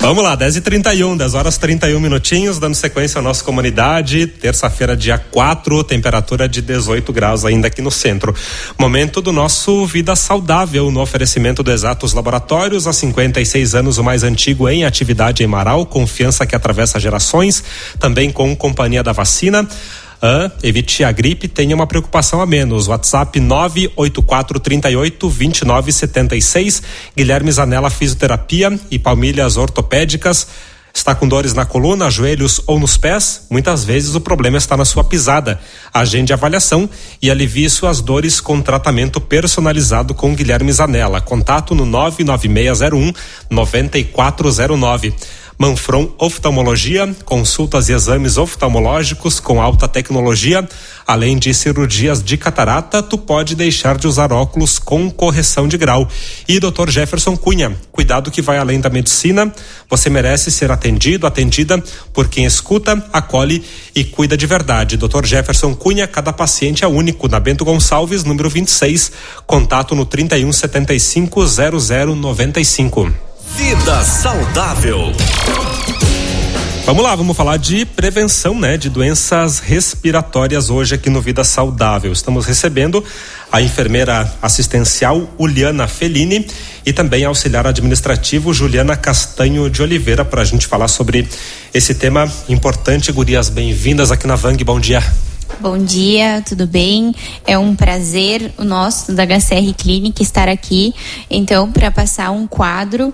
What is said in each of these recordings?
Vamos lá, 10h31, 10h31, dando sequência à nossa comunidade. Terça-feira, dia 4, temperatura de 18 graus ainda aqui no centro. Momento do nosso Vida Saudável, no oferecimento do Exatos Laboratórios, há 56 anos o mais antigo em atividade em Marau, confiança que atravessa gerações, também com companhia da vacina. Evite a gripe, tenha uma preocupação a menos. WhatsApp 984382976. Guilherme Zanella Fisioterapia e Palmilhas Ortopédicas. Está com dores na coluna, joelhos ou nos pés? Muitas vezes o problema está na sua pisada. Agende avaliação e alivie suas dores com tratamento personalizado com Guilherme Zanella. Contato no 99601-9409. Manfron Oftalmologia, consultas e exames oftalmológicos com alta tecnologia, além de cirurgias de catarata, tu pode deixar de usar óculos com correção de grau. E Dr. Jefferson Cunha, cuidado que vai além da medicina, você merece ser atendida por quem escuta, acolhe e cuida de verdade. Dr. Jefferson Cunha, cada paciente é único, na Bento Gonçalves, número 26, contato no 31750095. Vida Saudável. Vamos lá, vamos falar de prevenção, de doenças respiratórias hoje aqui no Vida Saudável. Estamos recebendo a enfermeira assistencial Uliana Fellini e também a auxiliar administrativo Juliana Castanho de Oliveira para a gente falar sobre esse tema importante. Gurias, bem-vindas aqui na Vang, bom dia. Bom dia, tudo bem? É um prazer o nosso da HCR Clinic estar aqui, então, para passar um quadro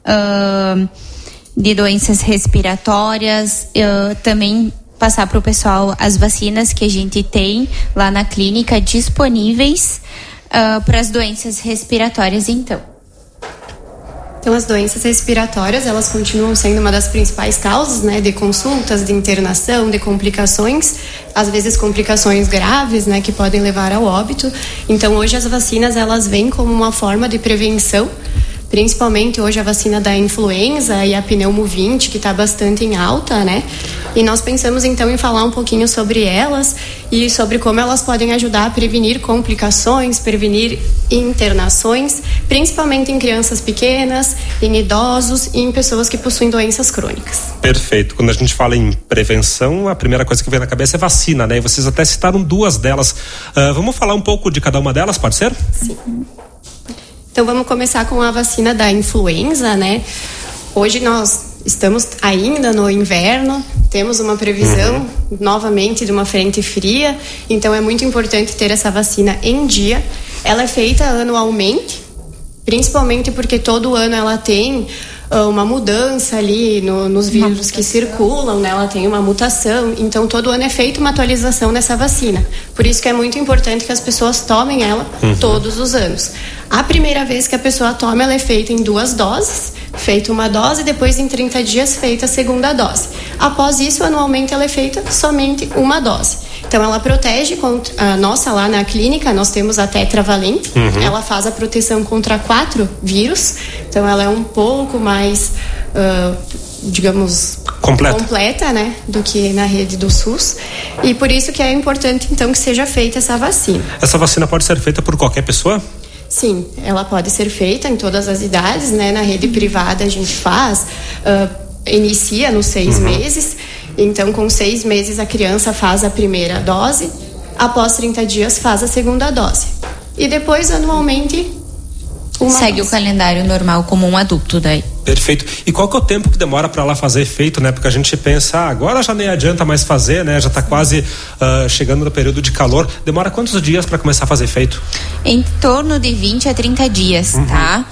de doenças respiratórias, também passar para o pessoal as vacinas que a gente tem lá na clínica disponíveis para as doenças respiratórias, então. Então, as doenças respiratórias, elas continuam sendo uma das principais causas, de consultas, de internação, de complicações, às vezes complicações graves, que podem levar ao óbito. Então, hoje as vacinas, elas vêm como uma forma de prevenção, principalmente hoje a vacina da influenza e a pneumovinte, que está bastante em alta, E nós pensamos então em falar um pouquinho sobre elas e sobre como elas podem ajudar a prevenir complicações, prevenir internações, principalmente em crianças pequenas, em idosos e em pessoas que possuem doenças crônicas. Perfeito. Quando a gente fala em prevenção, a primeira coisa que vem na cabeça é vacina, E vocês até citaram duas delas. Vamos falar um pouco de cada uma delas, pode ser? Sim. Então vamos começar com a vacina da influenza, Hoje nós estamos ainda no inverno, temos uma previsão novamente de uma frente fria, então é muito importante ter essa vacina em dia. Ela é feita anualmente, principalmente porque todo ano ela tem uma mudança ali nos vírus que circulam, Ela tem uma mutação, então todo ano é feita uma atualização nessa vacina. Por isso que é muito importante que as pessoas tomem ela todos os anos. A primeira vez que a pessoa toma, ela é feita em 2 doses, feita uma dose, depois em 30 dias feita a segunda dose. Após isso, anualmente ela é feita somente uma dose. Então ela protege contra a nossa lá na clínica, nós temos a tetravalente, ela faz a proteção contra 4 vírus, então ela é um pouco mais, digamos, completa, do que na rede do SUS, e por isso que é importante então que seja feita essa vacina. Essa vacina pode ser feita por qualquer pessoa? Sim, ela pode ser feita em todas as idades, Na rede privada a gente faz, inicia nos 6 meses, então com 6 meses a criança faz a primeira dose, após 30 dias faz a segunda dose. E depois, anualmente, segue o calendário normal como um adulto daí. Perfeito. E qual que é o tempo que demora para ela fazer efeito, Porque a gente pensa, agora já nem adianta mais fazer, Já está quase chegando no período de calor. Demora quantos dias para começar a fazer efeito? Em torno de 20 a 30 dias, tá?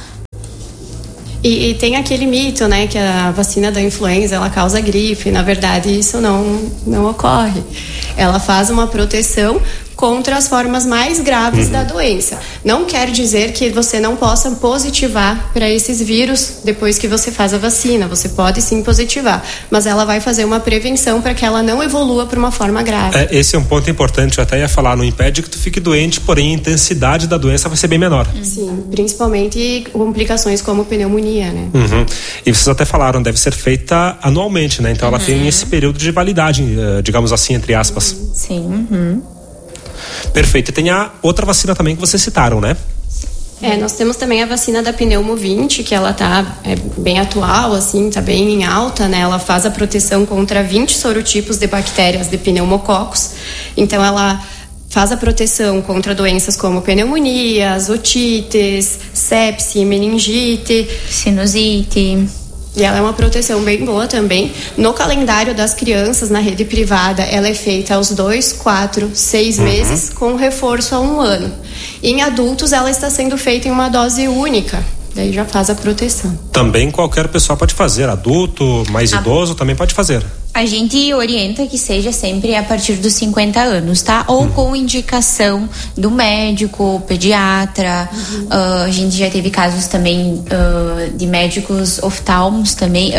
E tem aquele mito, que a vacina da influenza, ela causa gripe. Na verdade, isso não ocorre. Ela faz uma proteção contra as formas mais graves da doença. Não quer dizer que você não possa positivar para esses vírus depois que você faz a vacina. Você pode sim positivar, mas ela vai fazer uma prevenção para que ela não evolua para uma forma grave. Esse é um ponto importante, eu até ia falar, não impede que tu fique doente, porém a intensidade da doença vai ser bem menor. Sim, principalmente complicações como pneumonia, E vocês até falaram, deve ser feita anualmente, Então ela tem esse período de validade, digamos assim, entre aspas. Sim. Perfeito. E tem a outra vacina também que vocês citaram, Nós temos também a vacina da Pneumo 20, que ela tá bem atual, assim, tá bem em alta, né? Ela faz a proteção contra 20 sorotipos de bactérias de pneumococos. Então, ela faz a proteção contra doenças como pneumonias, otites, sepse, meningite, sinusite. E ela é uma proteção bem boa também. No calendário das crianças, na rede privada, ela é feita aos 2, 4, 6 meses, com reforço a 1 ano. E em adultos, ela está sendo feita em uma dose única. Daí já faz a proteção. Também qualquer pessoa pode fazer, adulto, mais idoso também pode fazer. A gente orienta que seja sempre a partir dos 50 anos, tá? Ou com indicação do médico, pediatra. A gente já teve casos também de médicos oftalmos também,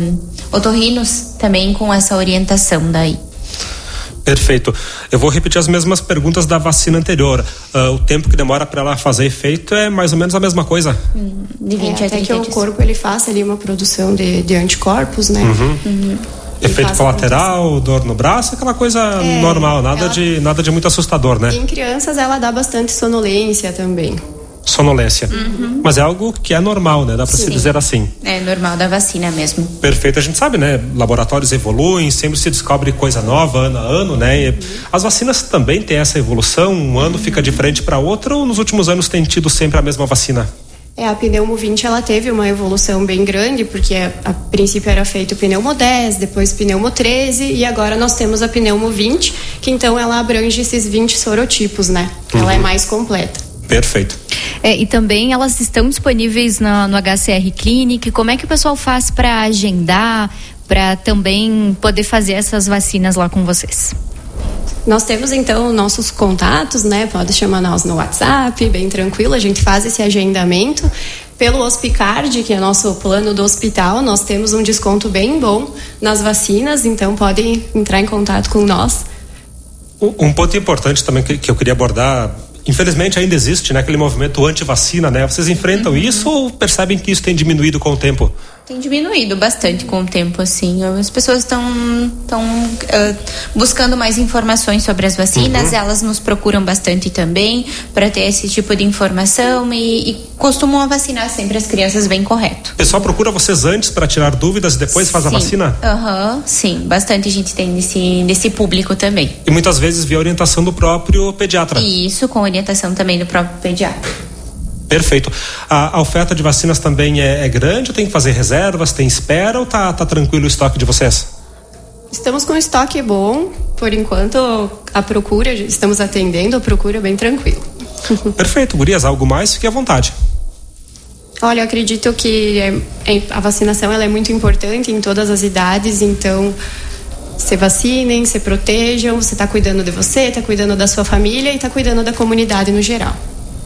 otorrinos também com essa orientação daí. Perfeito. Eu vou repetir as mesmas perguntas da vacina anterior. O tempo que demora para ela fazer efeito é mais ou menos a mesma coisa? De 20 a 30 até que dias. o corpo ele faça ali uma produção de anticorpos, né? Efeito colateral, dor no braço, aquela coisa normal, nada de muito assustador, né? E em crianças ela dá bastante sonolência também. Sonolência. Mas é algo que é normal, né? Dá pra se dizer assim. É normal da vacina mesmo. Perfeito. A gente sabe, né? Laboratórios evoluem, sempre se descobre coisa nova ano a ano, né? E as vacinas também têm essa evolução, um ano fica diferente para outro, ou nos últimos anos tem tido sempre a mesma vacina? A Pneumo 20 ela teve uma evolução bem grande, porque a princípio era feito o Pneumo 10, depois Pneumo 13 e agora nós temos a Pneumo 20, que então ela abrange esses 20 sorotipos, né? Ela é mais completa. Perfeito. E também elas estão disponíveis no HCR Clinic. Como é que o pessoal faz para agendar, para também poder fazer essas vacinas lá com vocês? Nós temos então nossos contatos, né? Pode chamar nós no WhatsApp, bem tranquilo, a gente faz esse agendamento. Pelo Hospicard, que é nosso plano do hospital, nós temos um desconto bem bom nas vacinas, então podem entrar em contato com nós. Um ponto importante também que eu queria abordar, infelizmente ainda existe, né, aquele movimento anti-vacina, né? Vocês enfrentam isso ou percebem que isso tem diminuído com o tempo? Tem diminuído bastante com o tempo, assim. As pessoas estão buscando mais informações sobre as vacinas, elas nos procuram bastante também para ter esse tipo de informação e costumam vacinar sempre as crianças bem correto. O pessoal procura vocês antes para tirar dúvidas e depois faz a vacina? Sim, bastante gente tem nesse público também. E muitas vezes via orientação do próprio pediatra. Isso, com orientação também do próprio pediatra. Perfeito. A oferta de vacinas também é grande, ou tem que fazer reservas, tem espera ou tá tranquilo o estoque de vocês? Estamos com estoque bom, por enquanto a procura, estamos atendendo a procura bem tranquilo. Perfeito, gurias, algo mais? Fique à vontade. Olha, eu acredito que a vacinação ela é muito importante em todas as idades, então se vacinem, se protejam, você está cuidando de você, está cuidando da sua família e está cuidando da comunidade no geral.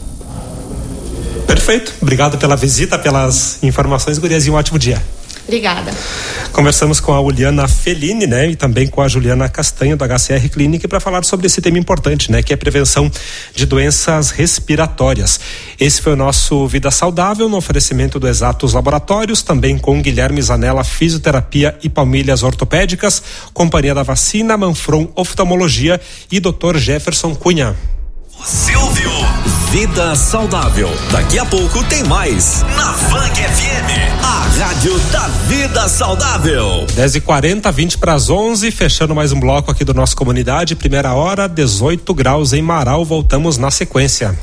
Perfeito. Obrigado pela visita, pelas informações, gurias, e um ótimo dia. Obrigada. Conversamos com a Uliana Fellini, né, e também com a Juliana Castanho do HCR Clinic para falar sobre esse tema importante, né, que é a prevenção de doenças respiratórias. Esse foi o nosso Vida Saudável, no oferecimento do Exatos Laboratórios, também com Guilherme Zanella Fisioterapia e Palmilhas Ortopédicas, Companhia da Vacina, Manfron Oftalmologia e Dr. Jefferson Cunha. Você ouviu Vida Saudável. Daqui a pouco tem mais na Funk FM, a rádio da Vida Saudável. 10h40, 20 para as 11, fechando mais um bloco aqui do nosso Comunidade. Primeira hora, 18 graus em Marau. Voltamos na sequência.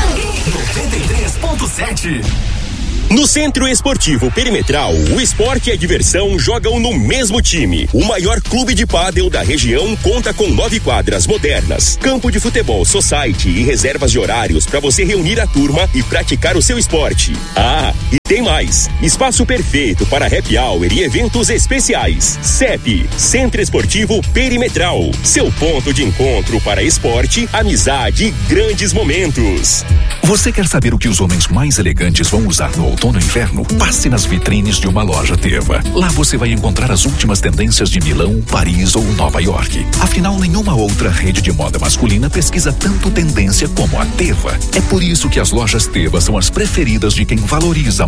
93.7. No Centro Esportivo Perimetral, o esporte e a diversão jogam no mesmo time. O maior clube de pádel da região conta com 9 quadras modernas, campo de futebol society e reservas de horários para você reunir a turma e praticar o seu esporte. E tem mais, espaço perfeito para happy hour e eventos especiais. CEP, Centro Esportivo Perimetral, seu ponto de encontro para esporte, amizade e grandes momentos. Você quer saber o que os homens mais elegantes vão usar no outono e inverno? Passe nas vitrines de uma loja Teva. Lá você vai encontrar as últimas tendências de Milão, Paris ou Nova York. Afinal, nenhuma outra rede de moda masculina pesquisa tanto tendência como a Teva. É por isso que as lojas Teva são as preferidas de quem valoriza a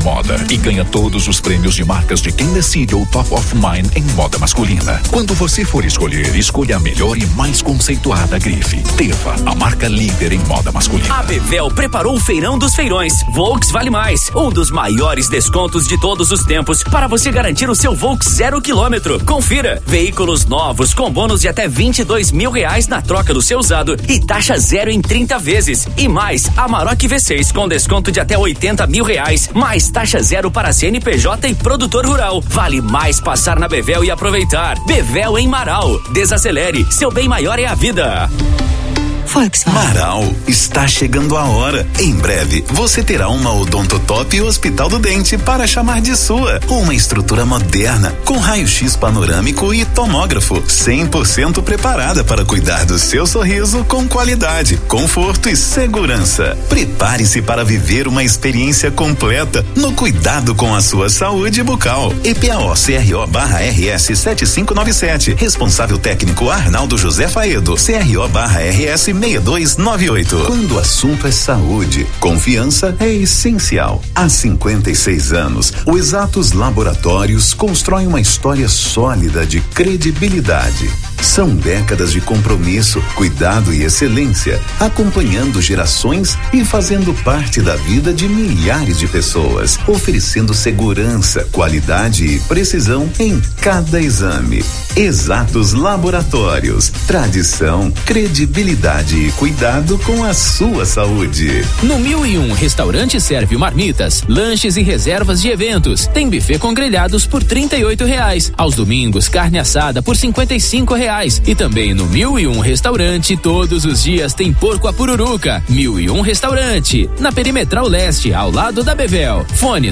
moda e ganha todos os prêmios de marcas de quem decide o Top of Mind em moda masculina. Quando você for escolher, escolha a melhor e mais conceituada grife. Teva, a marca líder em moda masculina. A Bevel preparou o Feirão dos Feirões. Volks Vale Mais, um dos maiores descontos de todos os tempos para você garantir o seu Volks 0 km. Confira, veículos novos com bônus de até R$22 mil na troca do seu usado e taxa zero em 30 vezes. E mais, Amarok V6 com desconto de até R$80 mil, mais taxa zero para CNPJ e produtor rural. Vale mais passar na Bevel e aproveitar. Bevel em Marau. Desacelere, seu bem maior é a vida. Marau, está chegando a hora. Em breve, você terá uma Odontotop Hospital do Dente para chamar de sua. Uma estrutura moderna, com raio-x panorâmico e tomógrafo, 100% preparada para cuidar do seu sorriso com qualidade, conforto e segurança. Prepare-se para viver uma experiência completa no cuidado com a sua saúde bucal. EPAO-CRO/RS 7597. Responsável técnico Arnaldo José Faedo. CRO/RS 6298. Quando o assunto é saúde, confiança é essencial. Há 56 anos, o Exatos Laboratórios constrói uma história sólida de credibilidade. São décadas de compromisso, cuidado e excelência, acompanhando gerações e fazendo parte da vida de milhares de pessoas, oferecendo segurança, qualidade e precisão em cada exame. Exatos Laboratórios, tradição, credibilidade e cuidado com a sua saúde. No 1001, restaurante serve marmitas, lanches e reservas de eventos. Tem buffet com grelhados por R$38. Aos domingos, carne assada por R$55. E também no 1001 Restaurante, todos os dias tem porco à pururuca. 1001 Restaurante, na Perimetral Leste, ao lado da Bevel. Fone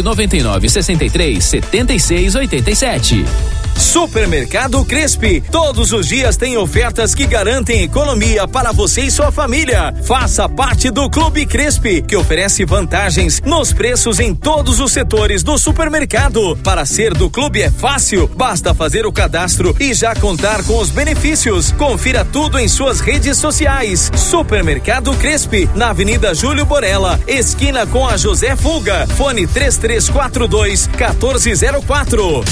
999-63-7687. Supermercado Crespi, todos os dias tem ofertas que garantem economia para você e sua família. Faça parte do Clube Crespi, que oferece vantagens nos preços em todos os setores do supermercado. Para ser do clube é fácil, basta fazer o cadastro e já contar com os benefícios. Confira tudo em suas redes sociais. Supermercado Crespi, na Avenida Júlio Borella, esquina com a José Fulga. Fone 3342-1404.